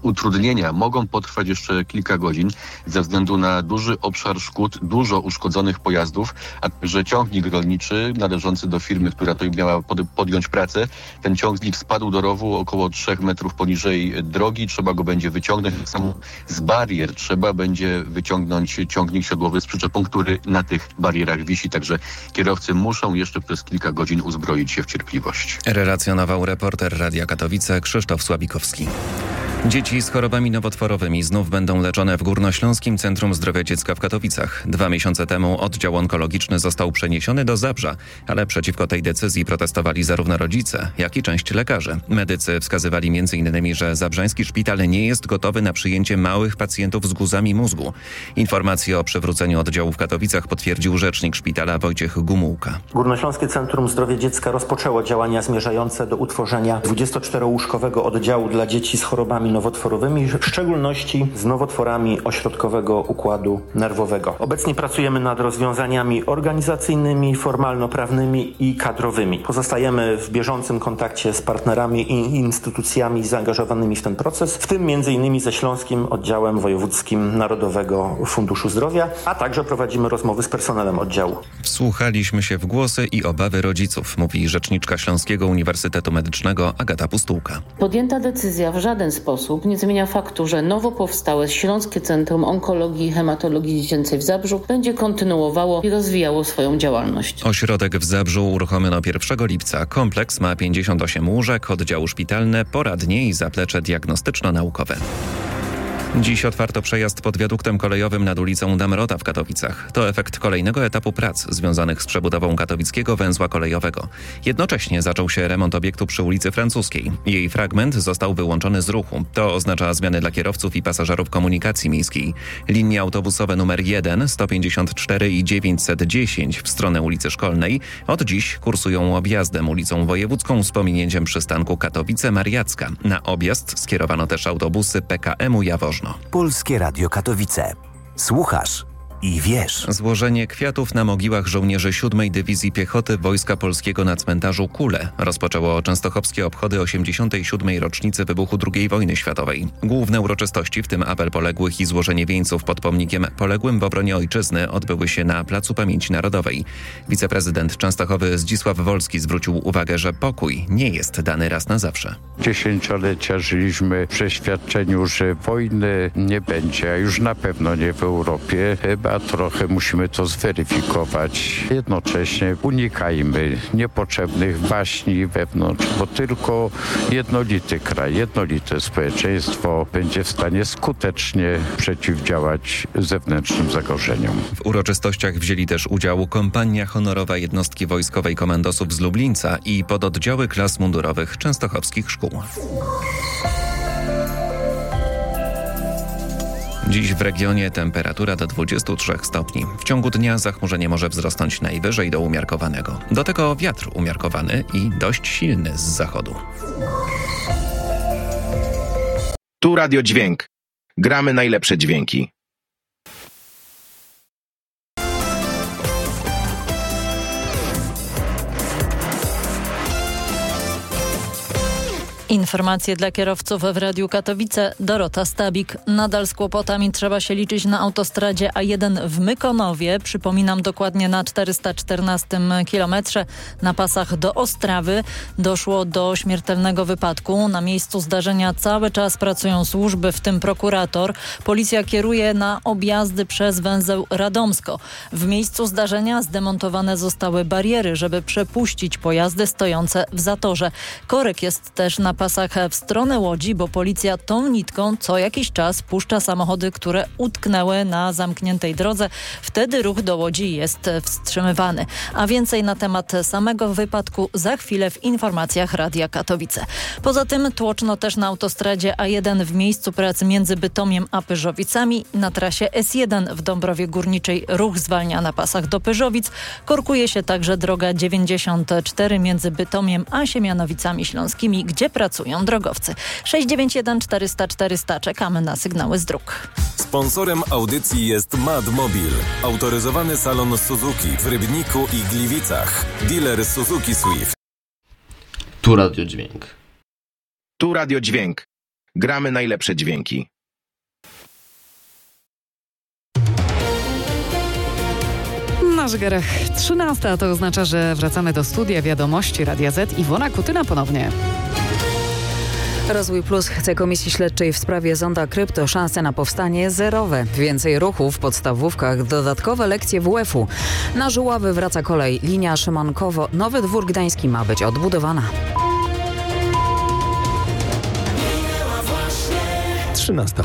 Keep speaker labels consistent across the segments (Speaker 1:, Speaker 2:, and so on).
Speaker 1: utrudnienia mogą potrwać jeszcze kilka godzin ze względu na duży obszar szkód, dużo uszkodzonych pojazdów, a także ciągnik rolniczy należący do firmy, która tutaj miała podjąć pracę. Ten ciągnik spadł do rowu około 3 metrów poniżej drogi. Trzeba go będzie wyciągnąć. Tak samo z barier trzeba będzie wyciągnąć ciągnik siodłowy z przyczepą, który na tych barierach wisi. Także kierowcy muszą jeszcze przez kilka godzin uzbroić się w cierpliwość.
Speaker 2: Relacjonował reporter Radia Katowice Krzysztof Słabikowski. Dzieci z chorobami nowotworowymi znów będą leczone w Górnośląskim Centrum Zdrowia Dziecka w Katowicach. 2 miesiące temu oddział onkologiczny został przeniesiony do Zabrza, ale przeciwko tej decyzji protestowali zarówno rodzice, jak i część lekarzy. Medycy wskazywali m.in., że zabrzański szpital nie jest gotowy na przyjęcie małych pacjentów z guzami mózgu. Informację o przywróceniu oddziału w Katowicach potwierdził rzecznik szpitala Wojciech Gumułka.
Speaker 3: Górnośląskie Centrum Zdrowia Dziecka rozpoczęło działania zmierzające do utworzenia 24-łóżkowego oddziału dla dzieci z chorobami nowotworowymi, w szczególności z nowotworami ośrodkowego układu nerwowego. Obecnie pracujemy nad rozwiązaniami organizacyjnymi, formalno-prawnymi i kadrowymi. Pozostajemy w bieżącym kontakcie z partnerami i instytucjami zaangażowanymi w ten proces, w tym m.in. ze Śląskim Oddziałem Wojewódzkim Narodowego Funduszu Zdrowia, a także prowadzimy rozmowy z personelem oddziału.
Speaker 2: Wsłuchaliśmy się w głosy i obawy rodziców, mówi rzeczniczka Śląskiego Uniwersytetu Medycznego Agata Pustułka.
Speaker 4: Podjęta decyzja w żaden sposób nie zmienia faktu, że nowo powstałe Śląskie Centrum Onkologii i Hematologii Dziecięcej w Zabrzu będzie kontynuowało i rozwijało swoją działalność.
Speaker 2: Ośrodek w Zabrzu uruchomiono 1 lipca. Kompleks ma 58 łóżek, oddziały szpitalne, poradnie i zaplecze diagnostyczno-naukowe. Dziś otwarto przejazd pod wiaduktem kolejowym nad ulicą Damrota w Katowicach. To efekt kolejnego etapu prac związanych z przebudową katowickiego węzła kolejowego. Jednocześnie zaczął się remont obiektu przy ulicy Francuskiej. Jej fragment został wyłączony z ruchu. To oznacza zmiany dla kierowców i pasażerów komunikacji miejskiej. Linie autobusowe numer 1, 154 i 910 w stronę ulicy Szkolnej od dziś kursują objazdem ulicą Wojewódzką z pominięciem przystanku Katowice-Mariacka. Na objazd skierowano też autobusy PKM-u Jaworzno.
Speaker 5: Polskie Radio Katowice. Słuchasz i wiesz.
Speaker 2: Złożenie kwiatów na mogiłach żołnierzy 7. Dywizji Piechoty Wojska Polskiego na cmentarzu Kule rozpoczęło częstochowskie obchody 87. rocznicy wybuchu II wojny światowej. Główne uroczystości, w tym apel poległych i złożenie wieńców pod pomnikiem poległym w obronie ojczyzny, odbyły się na Placu Pamięci Narodowej. Wiceprezydent Częstochowy Zdzisław Wolski zwrócił uwagę, że pokój nie jest dany raz na zawsze.
Speaker 6: Dziesięciolecia żyliśmy w przeświadczeniu, że wojny nie będzie, a już na pewno nie w Europie. A trochę musimy to zweryfikować. Jednocześnie unikajmy niepotrzebnych waśni wewnątrz, bo tylko jednolity kraj, jednolite społeczeństwo będzie w stanie skutecznie przeciwdziałać zewnętrznym zagrożeniom.
Speaker 2: W uroczystościach wzięli też udział kompania honorowa jednostki wojskowej komandosów z Lublińca i pododdziały klas mundurowych częstochowskich szkół. Dziś w regionie temperatura do 23 stopni. W ciągu dnia zachmurzenie może wzrosnąć najwyżej do umiarkowanego. Do tego wiatr umiarkowany i dość silny z zachodu.
Speaker 7: Tu Radio Dźwięk. Gramy najlepsze dźwięki.
Speaker 8: Informacje dla kierowców w Radiu Katowice. Dorota Stabik. Nadal z kłopotami trzeba się liczyć na autostradzie A1 w Mykonowie. Przypominam, dokładnie na 414 kilometrze na pasach do Ostrawy doszło do śmiertelnego wypadku. Na miejscu zdarzenia cały czas pracują służby, w tym prokurator. Policja kieruje na objazdy przez węzeł Radomsko. W miejscu zdarzenia zdemontowane zostały bariery, żeby przepuścić pojazdy stojące w zatorze. Korek jest też na pasach w stronę Łodzi, bo policja tą nitką co jakiś czas puszcza samochody, które utknęły na zamkniętej drodze. Wtedy ruch do Łodzi jest wstrzymywany. A więcej na temat samego wypadku za chwilę w informacjach Radia Katowice. Poza tym tłoczno też na autostradzie A1 w miejscu pracy między Bytomiem a Pyrzowicami. Na trasie S1 w Dąbrowie Górniczej ruch zwalnia na pasach do Pyrzowic. Korkuje się także droga 94 między Bytomiem a Siemianowicami Śląskimi, gdzie pracują drogowcy. 691 400 400. Czekamy na sygnały z dróg.
Speaker 9: Sponsorem audycji jest Madmobil. Autoryzowany salon Suzuki w Rybniku i Gliwicach. Dealer Suzuki Swift.
Speaker 10: Tu Radio Dźwięk.
Speaker 7: Tu Radio Dźwięk. Gramy najlepsze dźwięki.
Speaker 10: Na zegarach 13, a to oznacza, że wracamy do studia Wiadomości Radia Z. Iwona Kutyna ponownie.
Speaker 11: Rozwój Plus chce Komisji Śledczej w sprawie zonda krypto. Szanse na powstanie zerowe. Więcej ruchu w podstawówkach, dodatkowe lekcje WF-u. Na Żuławy wraca kolej. Linia Szymankowo. Nowy Dwór Gdański ma być odbudowana.
Speaker 12: 13.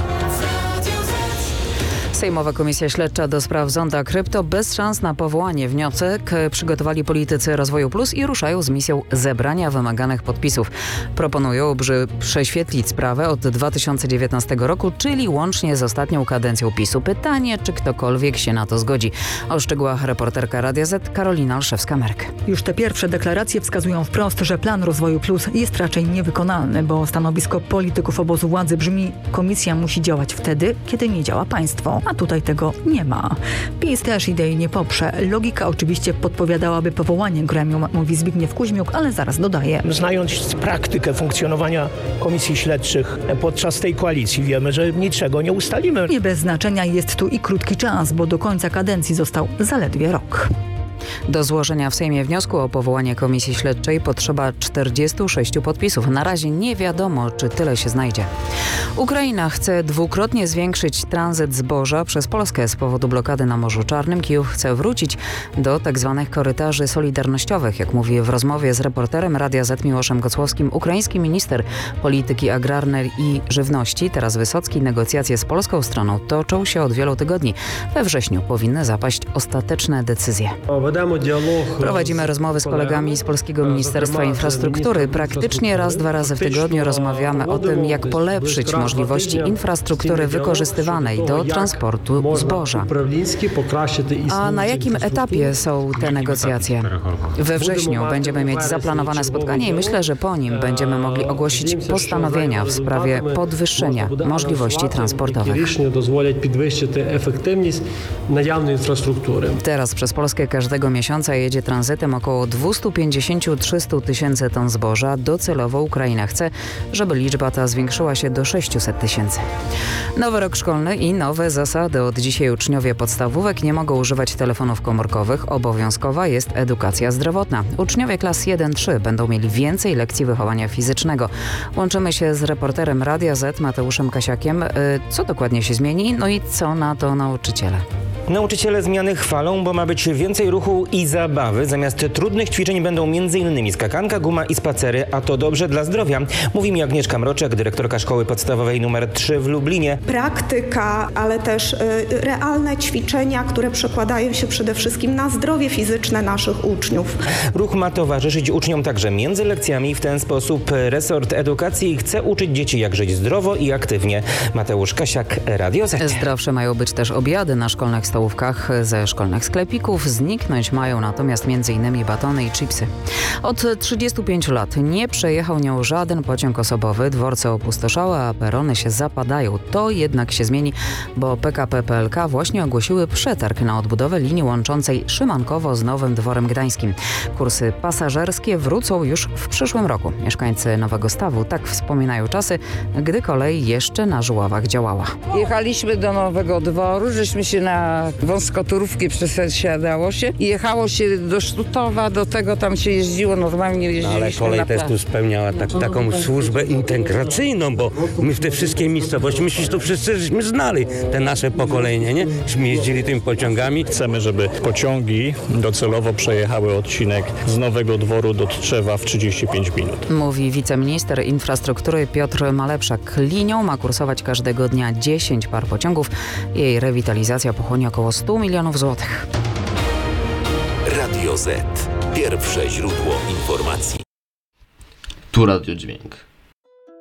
Speaker 11: Sejmowa Komisja Śledcza do spraw zonda krypto bez szans na powołanie. Wniosek przygotowali politycy Rozwoju Plus i ruszają z misją zebrania wymaganych podpisów. Proponują, by prześwietlić sprawę od 2019 roku, czyli łącznie z ostatnią kadencją PiS-u. Pytanie, czy ktokolwiek się na to zgodzi. O szczegółach reporterka Radia Z Karolina Olszewska-Merk.
Speaker 13: Już te pierwsze deklaracje wskazują wprost, że plan Rozwoju Plus jest raczej niewykonalny, bo stanowisko polityków obozu władzy brzmi: komisja musi działać wtedy, kiedy nie działa państwo. A tutaj tego nie ma. PiS też idei nie poprze. Logika oczywiście podpowiadałaby powołanie gremium, mówi Zbigniew Kuźmiuk, ale zaraz dodaje.
Speaker 14: Znając praktykę funkcjonowania komisji śledczych podczas tej koalicji, wiemy, że niczego nie ustalimy.
Speaker 13: Nie bez znaczenia jest tu i krótki czas, bo do końca kadencji został zaledwie rok.
Speaker 11: Do złożenia w Sejmie wniosku o powołanie Komisji Śledczej potrzeba 46 podpisów. Na razie nie wiadomo, czy tyle się znajdzie. Ukraina chce dwukrotnie zwiększyć tranzyt zboża przez Polskę. Z powodu blokady na Morzu Czarnym Kijów chce wrócić do tzw. korytarzy solidarnościowych. Jak mówi w rozmowie z reporterem Radia Z Miłoszem Gocłowskim ukraiński minister polityki agrarnej i żywności, teraz Wysocki, negocjacje z polską stroną toczą się od wielu tygodni. We wrześniu powinny zapaść ostateczne decyzje. Prowadzimy rozmowy z kolegami z Polskiego Ministerstwa Infrastruktury. Praktycznie raz, 2 razy w tygodniu rozmawiamy o tym, jak polepszyć możliwości infrastruktury wykorzystywanej do transportu zboża. A na jakim etapie są te negocjacje? We wrześniu będziemy mieć zaplanowane spotkanie i myślę, że po nim będziemy mogli ogłosić postanowienia w sprawie podwyższenia możliwości transportowych. Teraz przez Polskę każdego miesiąca jedzie tranzytem około 250-300 tysięcy ton zboża. Docelowo Ukraina chce, żeby liczba ta zwiększyła się do 600 tysięcy. Nowy rok szkolny i nowe zasady. Od dzisiaj uczniowie podstawówek nie mogą używać telefonów komórkowych. Obowiązkowa jest edukacja zdrowotna. Uczniowie klas 1-3 będą mieli więcej lekcji wychowania fizycznego. Łączymy się z reporterem Radia Z Mateuszem Kasiakiem. Co dokładnie się zmieni? No i co na to nauczyciele?
Speaker 15: Nauczyciele zmiany chwalą, bo ma być więcej ruchu i zabawy. Zamiast trudnych ćwiczeń będą m.in. skakanka, guma i spacery, a to dobrze dla zdrowia. Mówi mi Agnieszka Mroczek, dyrektorka szkoły podstawowej nr 3 w Lublinie.
Speaker 16: Praktyka, ale też realne ćwiczenia, które przekładają się przede wszystkim na zdrowie fizyczne naszych uczniów.
Speaker 15: Ruch ma towarzyszyć uczniom także między lekcjami. W ten sposób resort edukacji chce uczyć dzieci, jak żyć zdrowo i aktywnie. Mateusz Kasiak, Radio Z.
Speaker 11: Zdrowsze mają być też obiady na szkolnych stołówkach ze szkolnych sklepików. Zniknąć mają natomiast m.in. batony i chipsy. Od 35 lat nie przejechał nią żaden pociąg osobowy. Dworce opustoszałe, a perony się zapadają. To jednak się zmieni, bo PKP PLK właśnie ogłosiły przetarg na odbudowę linii łączącej Szymankowo z Nowym Dworem Gdańskim. Kursy pasażerskie wrócą już w przyszłym roku. Mieszkańcy Nowego Stawu tak wspominają czasy, gdy kolej jeszcze na Żuławach działała.
Speaker 17: Jechaliśmy do Nowego Dworu, żeśmy się na wąskotorówki przesiadało się i jechało się do Sztutowa, do tego tam się jeździło, normalnie jeździliśmy.
Speaker 18: Ale kolej też tu spełniała taką służbę integracyjną, bo my w te wszystkie miejscowości, myślę, że to wszyscy żeśmy znali, te nasze pokolenie, nie? Żeśmy jeździli tymi pociągami.
Speaker 19: Chcemy, żeby pociągi docelowo przejechały odcinek z Nowego Dworu do Tczewa w 35 minut.
Speaker 11: Mówi wiceminister infrastruktury Piotr Malepszak. Linią ma kursować każdego dnia 10 par pociągów. Jej rewitalizacja pochłonie około 100 milionów złotych.
Speaker 20: Radio Z. Pierwsze źródło informacji.
Speaker 21: Tu Radio Dźwięk.